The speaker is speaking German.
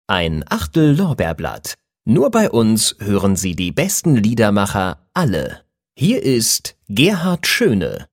Ein Achtel Lorbeerblatt. Nur bei uns hören Sie die besten Liedermacher alle. Hier ist Gerhard Schöne.